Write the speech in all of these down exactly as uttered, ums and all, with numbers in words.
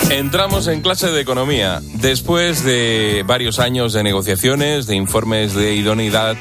Entramos en clase de economía. Después de varios años de negociaciones, de informes de idoneidad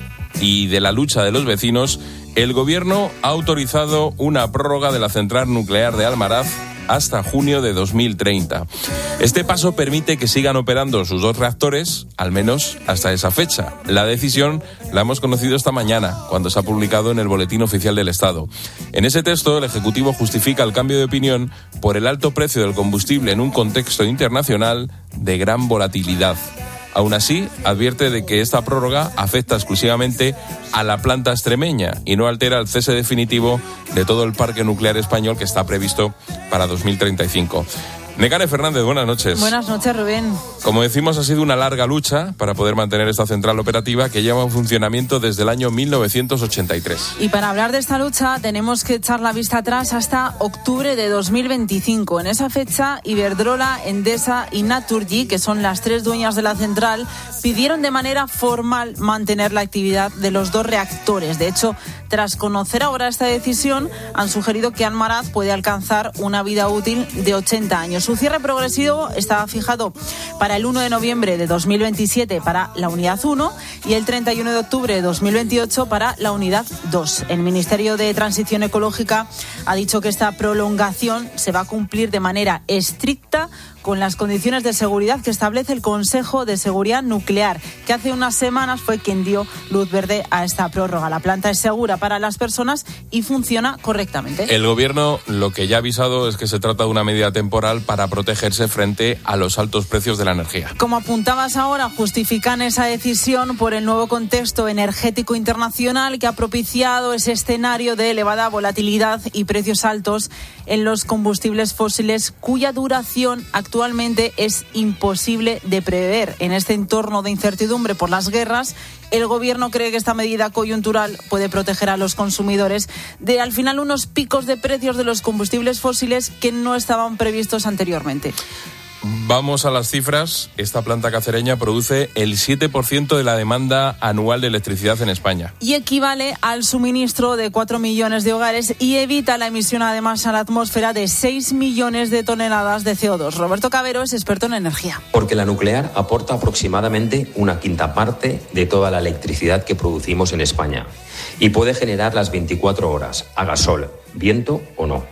y de la lucha de los vecinos, el gobierno ha autorizado una prórroga de la central nuclear de Almaraz hasta junio de dos mil treinta. Este paso permite que sigan operando sus dos reactores, al menos hasta esa fecha. La decisión la hemos conocido esta mañana, cuando se ha publicado en el Boletín Oficial del Estado. En ese texto, el Ejecutivo justifica el cambio de opinión por el alto precio del combustible en un contexto internacional de gran volatilidad. Aún así, advierte de que esta prórroga afecta exclusivamente a la planta extremeña y no altera el cese definitivo de todo el parque nuclear español que está previsto para dos mil treinta y cinco. Nekane Fernández, buenas noches. Buenas noches, Rubén. Como decimos, ha sido una larga lucha para poder mantener esta central operativa que lleva en funcionamiento desde el año mil novecientos ochenta y tres. Y para hablar de esta lucha tenemos que echar la vista atrás hasta octubre de dos mil veinticinco. En esa fecha, Iberdrola, Endesa y Naturgy, que son las tres dueñas de la central, pidieron de manera formal mantener la actividad de los dos reactores. De hecho, tras conocer ahora esta decisión, han sugerido que Almaraz puede alcanzar una vida útil de ochenta años. Su cierre progresivo estaba fijado para el uno de noviembre de dos mil veintisiete para la unidad uno y el treinta y uno de octubre de dos mil veintiocho para la unidad dos. El Ministerio de Transición Ecológica ha dicho que esta prolongación se va a cumplir de manera estricta con las condiciones de seguridad que establece el Consejo de Seguridad Nuclear, que hace unas semanas fue quien dio luz verde a esta prórroga. La planta es segura para las personas y funciona correctamente. El Gobierno lo que ya ha avisado es que se trata de una medida temporal para protegerse frente a los altos precios de la energía. Como apuntabas ahora, justifican esa decisión por el nuevo contexto energético internacional que ha propiciado ese escenario de elevada volatilidad y precios altos en los combustibles fósiles, cuya duración actualmente Actualmente es imposible de prever. En este entorno de incertidumbre por las guerras, el Gobierno cree que esta medida coyuntural puede proteger a los consumidores de, al final, unos picos de precios de los combustibles fósiles que no estaban previstos anteriormente. Vamos a las cifras. Esta planta cacereña produce el siete por ciento de la demanda anual de electricidad en España. Y equivale al suministro de cuatro millones de hogares y evita la emisión además a la atmósfera de seis millones de toneladas de C O dos. Roberto Cabero es experto en energía. Porque la nuclear aporta aproximadamente una quinta parte de toda la electricidad que producimos en España y puede generar las veinticuatro horas, haga sol, viento o no.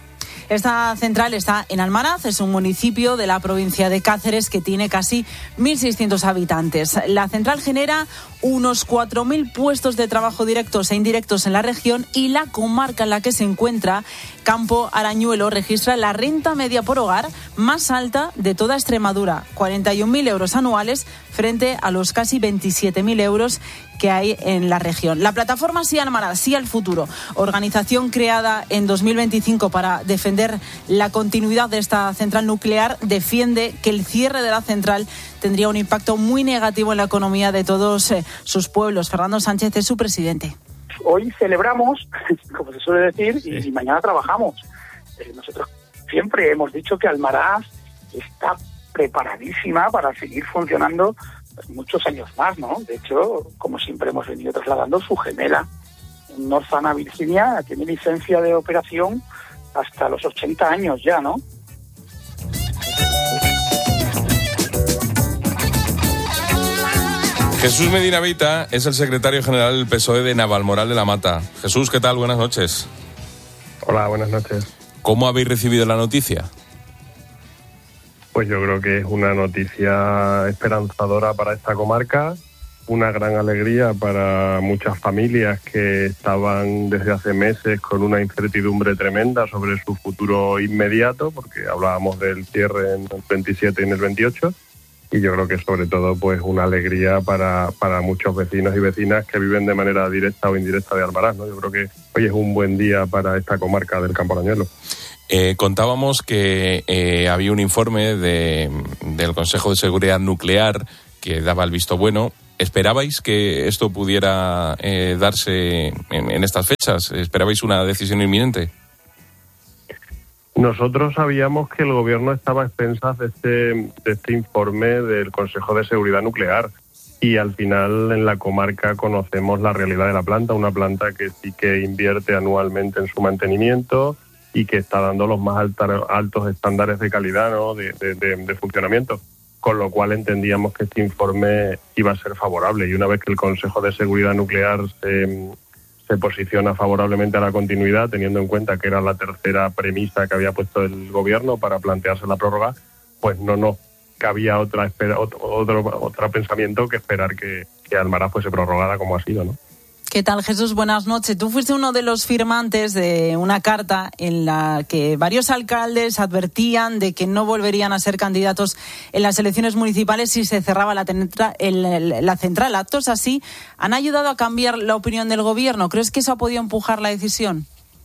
Esta central está en Almaraz, es un municipio de la provincia de Cáceres que tiene casi mil seiscientos habitantes. La central genera unos cuatro mil puestos de trabajo directos e indirectos en la región y la comarca en la que se encuentra, Campo Arañuelo, registra la renta media por hogar más alta de toda Extremadura, cuarenta y un mil euros anuales frente a los casi veintisiete mil euros que hay en la región. La plataforma Sí Almaraz, Sí al Futuro, organización creada en dos mil veinticinco para defender la continuidad de esta central nuclear, defiende que el cierre de la central tendría un impacto muy negativo en la economía de todos eh, sus pueblos. Fernando Sánchez es su presidente. Hoy celebramos, como se suele decir, y, y mañana trabajamos. Eh, nosotros siempre hemos dicho que Almaraz está preparadísima para seguir funcionando muchos años más, ¿no? De hecho, como siempre hemos venido trasladando, su gemela, Northern Virginia, tiene licencia de operación hasta los ochenta años ya, ¿no? Jesús Medina Vita es el secretario general del P S O E de Navalmoral de la Mata. Jesús, ¿qué tal? Buenas noches. Hola, buenas noches. ¿Cómo habéis recibido la noticia? Pues yo creo que es una noticia esperanzadora para esta comarca, una gran alegría para muchas familias que estaban desde hace meses con una incertidumbre tremenda sobre su futuro inmediato, porque hablábamos del cierre en el veintisiete y en el veintiocho, y yo creo que sobre todo pues una alegría para, para muchos vecinos y vecinas que viven de manera directa o indirecta de Almaraz, ¿no? Yo creo que hoy es un buen día para esta comarca del Campo Arañuelo. Eh, contábamos que eh, había un informe de, del Consejo de Seguridad Nuclear que daba el visto bueno. ¿Esperabais que esto pudiera eh, darse en, en estas fechas? ¿Esperabais una decisión inminente? Nosotros sabíamos que el Gobierno estaba a expensas de este, de este informe del Consejo de Seguridad Nuclear y al final en la comarca conocemos la realidad de la planta, una planta que sí que invierte anualmente en su mantenimiento, y que está dando los más alta, altos estándares de calidad, ¿no? de, de, de, de funcionamiento, con lo cual entendíamos que este informe iba a ser favorable. Y una vez que el Consejo de Seguridad Nuclear se, se posiciona favorablemente a la continuidad, teniendo en cuenta que era la tercera premisa que había puesto el Gobierno para plantearse la prórroga, pues no nos cabía otra espera, otro, otro, otro pensamiento que esperar que, que Almaraz fuese prorrogada como ha sido, ¿no? ¿Qué tal, Jesús? Buenas noches. Tú fuiste uno de los firmantes de una carta en la que varios alcaldes advertían de que no volverían a ser candidatos en las elecciones municipales si se cerraba la, tentra, el, la central. ¿Actos así han ayudado a cambiar la opinión del Gobierno? ¿Crees que eso ha podido empujar la decisión?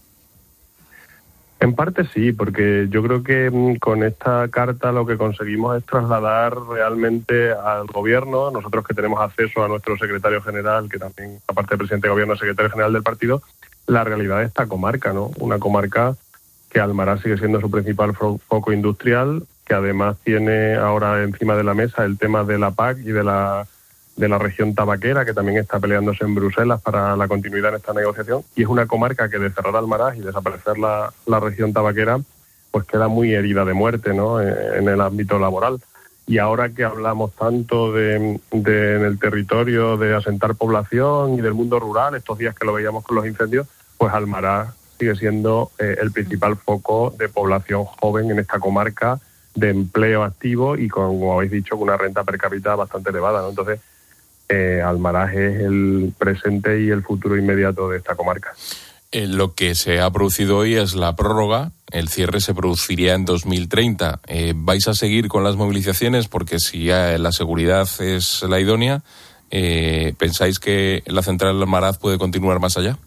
En parte sí, porque yo creo que con esta carta lo que conseguimos es trasladar realmente al Gobierno, nosotros que tenemos acceso a nuestro secretario general, que también, aparte de presidente de Gobierno, es secretario general del partido, la realidad de esta comarca, ¿no? Una comarca que Almaraz sigue siendo su principal fo- foco industrial, que además tiene ahora encima de la mesa el tema de la P A C y de la de la región tabaquera, que también está peleándose en Bruselas para la continuidad en esta negociación, y es una comarca que de cerrar Almaraz y desaparecer la, la región tabaquera, pues queda muy herida de muerte, ¿no? En el ámbito laboral. Y ahora que hablamos tanto de, de en el territorio de asentar población y del mundo rural, estos días que lo veíamos con los incendios, pues Almaraz sigue siendo eh, el principal foco de población joven en esta comarca, de empleo activo y, con, como habéis dicho, con una renta per cápita bastante elevada, ¿no? Entonces, Eh, Almaraz es el presente y el futuro inmediato de esta comarca. Eh, lo que se ha producido hoy es la prórroga. El cierre se produciría en dos mil treinta. Eh, ¿Vais a seguir con las movilizaciones? Porque si eh, la seguridad es la idónea, eh, ¿pensáis que la central de Almaraz puede continuar más allá?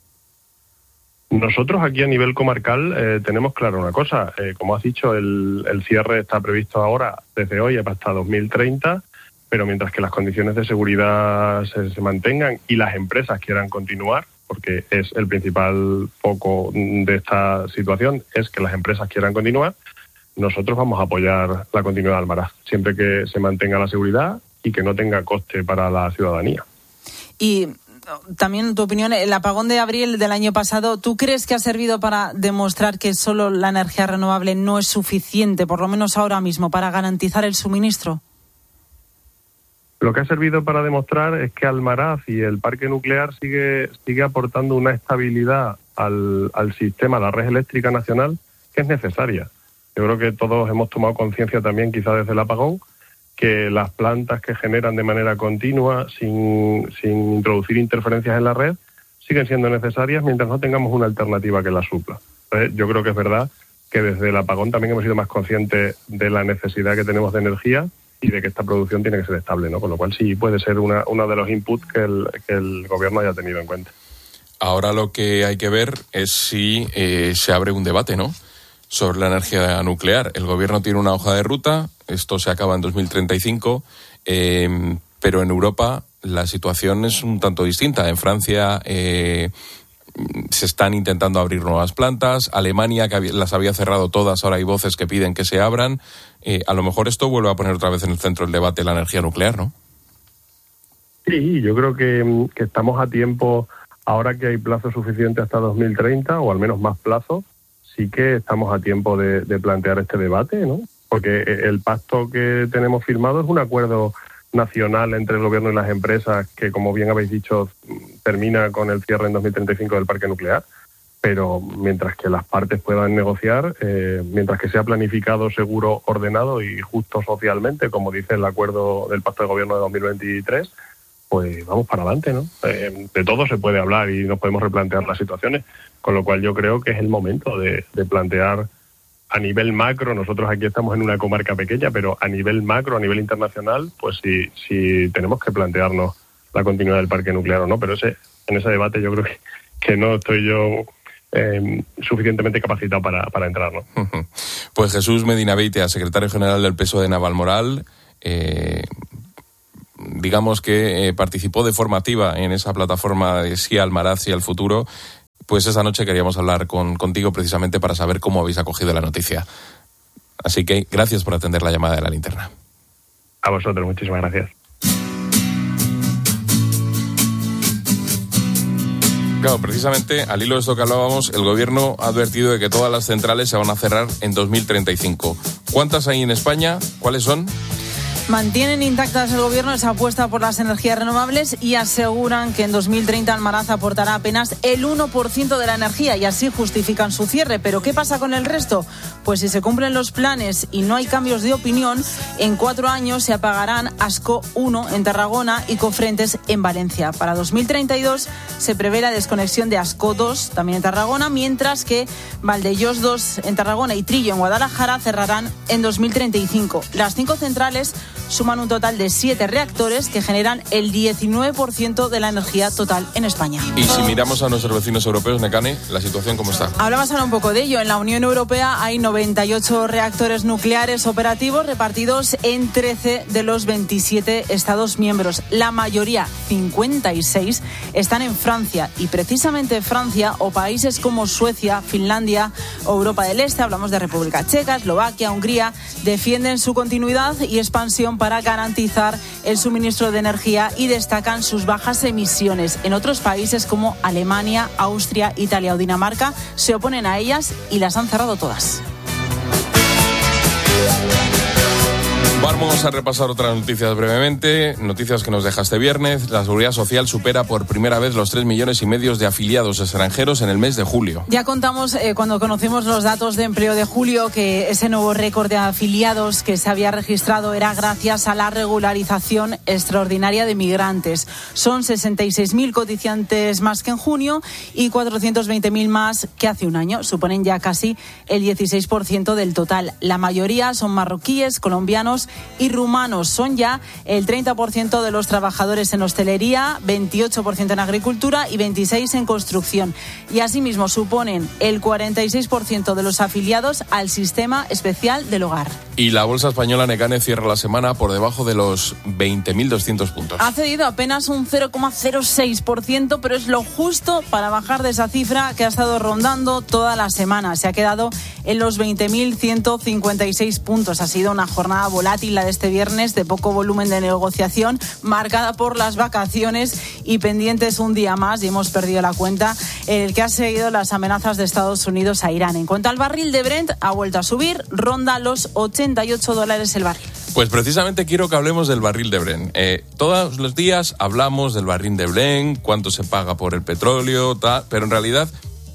Nosotros aquí a nivel comarcal eh, tenemos claro una cosa. Eh, como has dicho, el, el cierre está previsto ahora, desde hoy hasta dos mil treinta, pero mientras que las condiciones de seguridad se, se mantengan y las empresas quieran continuar, porque es el principal foco de esta situación, es que las empresas quieran continuar, nosotros vamos a apoyar la continuidad de Almaraz, siempre que se mantenga la seguridad y que no tenga coste para la ciudadanía. Y también, en tu opinión, el apagón de abril del año pasado, ¿tú crees que ha servido para demostrar que solo la energía renovable no es suficiente, por lo menos ahora mismo, para garantizar el suministro? Lo que ha servido para demostrar es que Almaraz y el parque nuclear sigue sigue aportando una estabilidad al, al sistema, a la red eléctrica nacional, que es necesaria. Yo creo que todos hemos tomado conciencia también, quizá desde el apagón, que las plantas que generan de manera continua, sin, sin introducir interferencias en la red, siguen siendo necesarias mientras no tengamos una alternativa que las supla. Entonces, yo creo que es verdad que desde el apagón también hemos sido más conscientes de la necesidad que tenemos de energía y de que esta producción tiene que ser estable, ¿no? Con lo cual sí puede ser una, uno de los inputs que el, que el Gobierno haya tenido en cuenta. Ahora lo que hay que ver es si eh, se abre un debate, ¿no?, sobre la energía nuclear. El Gobierno tiene una hoja de ruta, esto se acaba en dos mil treinta y cinco, eh, pero en Europa la situación es un tanto distinta. En Francia eh, se están intentando abrir nuevas plantas, Alemania, que las había cerrado todas, ahora hay voces que piden que se abran. Eh, a lo mejor esto vuelve a poner otra vez en el centro del debate la energía nuclear, ¿no? Sí, yo creo que, que estamos a tiempo, ahora que hay plazo suficiente hasta dos mil treinta, o al menos más plazo, sí que estamos a tiempo de, de plantear este debate, ¿no? Porque el pacto que tenemos firmado es un acuerdo nacional entre el Gobierno y las empresas que, como bien habéis dicho, termina con el cierre en dos mil treinta y cinco del parque nuclear. Pero mientras que las partes puedan negociar, eh, mientras que sea planificado, seguro, ordenado y justo socialmente, como dice el acuerdo del Pacto de Gobierno de dos mil veintitrés, pues vamos para adelante, ¿no? Eh, de todo se puede hablar y nos podemos replantear las situaciones, con lo cual yo creo que es el momento de, de plantear a nivel macro. Nosotros aquí estamos en una comarca pequeña, pero a nivel macro, a nivel internacional, pues sí, sí tenemos que plantearnos la continuidad del parque nuclear o no, pero ese en ese debate yo creo que, que no estoy yo Eh, suficientemente capacitado para, para entrar, ¿no? Pues Jesús Medina Beitia, secretario general del P S O E de Navalmoral, eh, digamos que eh, participó de forma activa en esa plataforma de Sí a Almaraz, Sí al futuro. Pues esa noche queríamos hablar con, contigo precisamente para saber cómo habéis acogido la noticia. Así que gracias por atender la llamada de La Linterna. A vosotros, muchísimas gracias. Claro, precisamente al hilo de esto que hablábamos, el gobierno ha advertido de que todas las centrales se van a cerrar en dos mil treinta y cinco. ¿Cuántas hay en España? ¿Cuáles son? Mantienen intactas el gobierno esa apuesta por las energías renovables y aseguran que en dos mil treinta Almaraz aportará apenas el uno por ciento de la energía y así justifican su cierre. ¿Pero qué pasa con el resto? Pues si se cumplen los planes y no hay cambios de opinión, en cuatro años se apagarán Ascó uno en Tarragona y Cofrentes en Valencia. Para dos mil treinta y dos se prevé la desconexión de Ascó dos, también en Tarragona, mientras que Valdellós dos en Tarragona y Trillo en Guadalajara cerrarán en dos mil treinta y cinco. Las cinco centrales suman un total de siete reactores que generan el diecinueve por ciento de la energía total en España. Y si miramos a nuestros vecinos europeos, Nekane, ¿la situación cómo está? Hablamos ahora un poco de ello. En la Unión Europea hay noventa y ocho reactores nucleares operativos repartidos en trece de los veintisiete Estados miembros. La mayoría, cincuenta y seis, están en Francia. Y precisamente Francia o países como Suecia, Finlandia o Europa del Este, hablamos de República Checa, Eslovaquia, Hungría, defienden su continuidad y expansión para garantizar el suministro de energía y destacan sus bajas emisiones. En otros países como Alemania, Austria, Italia o Dinamarca se oponen a ellas y las han cerrado todas. Vamos a repasar otras noticias brevemente, noticias que nos deja este viernes. La Seguridad Social supera por primera vez los tres millones y medio de afiliados extranjeros en el mes de julio. Ya contamos eh, cuando conocimos los datos de empleo de julio que ese nuevo récord de afiliados que se había registrado era gracias a la regularización extraordinaria de migrantes. Son sesenta y seis mil cotizantes más que en junio y cuatrocientos veinte mil más que hace un año. Suponen ya casi el dieciséis por ciento del total. La mayoría son marroquíes, colombianos y rumanos. Son ya el treinta por ciento de los trabajadores en hostelería, veintiocho por ciento en agricultura y veintiséis por ciento en construcción. Y asimismo suponen el cuarenta y seis por ciento de los afiliados al sistema especial del hogar. Y la bolsa española, Nekane, cierra la semana por debajo de los veinte mil doscientos puntos. Ha cedido apenas un cero coma cero seis por ciento, pero es lo justo para bajar de esa cifra que ha estado rondando toda la semana. Se ha quedado en los veinte mil ciento cincuenta y seis puntos. Ha sido una jornada volátil la de este viernes, de poco volumen de negociación, marcada por las vacaciones y pendientes un día más, y hemos perdido la cuenta, en el que ha seguido las amenazas de Estados Unidos a Irán. En cuanto al barril de Brent, ha vuelto a subir, ronda los ochenta y ocho dólares el barril. Pues precisamente quiero que hablemos del barril de Brent. Eh, todos los días hablamos del barril de Brent, cuánto se paga por el petróleo, tal, pero en realidad,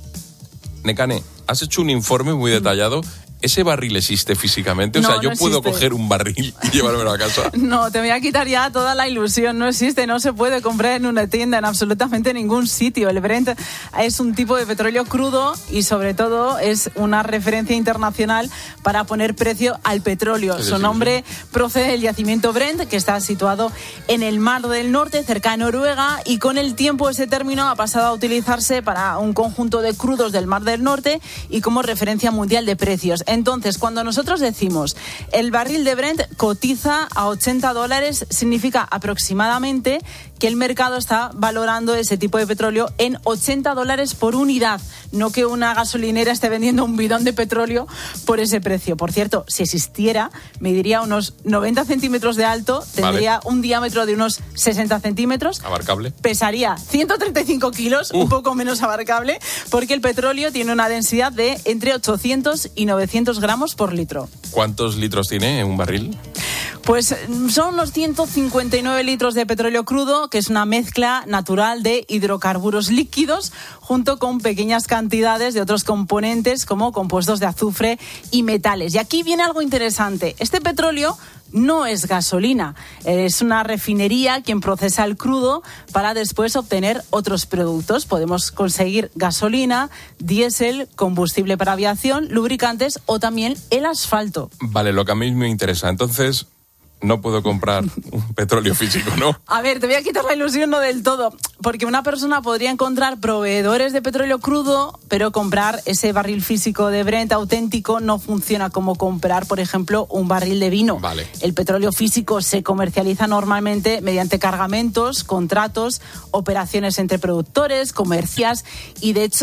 Nekane, has hecho un informe muy detallado. ¿Ese barril existe físicamente? O no, sea, ¿yo no puedo existe. coger un barril y llevármelo a casa? No, te voy a quitar ya toda la ilusión. No existe, no se puede comprar en una tienda, en absolutamente ningún sitio. El Brent es un tipo de petróleo crudo y sobre todo es una referencia internacional para poner precio al petróleo. Sí, Su sí, nombre sí. procede del yacimiento Brent, que está situado en el Mar del Norte, cerca de Noruega, y con el tiempo ese término ha pasado a utilizarse para un conjunto de crudos del Mar del Norte y como referencia mundial de precios. Entonces, cuando nosotros decimos el barril de Brent cotiza a ochenta dólares, significa aproximadamente que el mercado está valorando ese tipo de petróleo en ochenta dólares por unidad, no que una gasolinera esté vendiendo un bidón de petróleo por ese precio. Por cierto, si existiera, mediría unos noventa centímetros de alto, tendría vale. un diámetro de unos sesenta centímetros. Abarcable. Pesaría ciento treinta y cinco kilos, uh. un poco menos abarcable, porque el petróleo tiene una densidad de entre ochocientos y novecientos gramos por litro. ¿Cuántos litros tiene un barril? Pues son unos ciento cincuenta y nueve litros de petróleo crudo, que es una mezcla natural de hidrocarburos líquidos, junto con pequeñas cantidades de otros componentes como compuestos de azufre y metales. Y aquí viene algo interesante. Este petróleo no es gasolina, es una refinería quien procesa el crudo para después obtener otros productos. Podemos conseguir gasolina, diésel, combustible para aviación, lubricantes o también el asfalto. Vale, lo que a mí me interesa. Entonces, no puedo comprar un petróleo físico, ¿no? A ver, te voy a quitar la ilusión, no del todo, porque una persona podría encontrar proveedores de petróleo crudo, pero comprar ese barril físico de Brent auténtico no funciona como comprar, por ejemplo, un barril de vino. Vale. El petróleo físico se comercializa normalmente mediante cargamentos, contratos, operaciones entre productores, comercias, y de hecho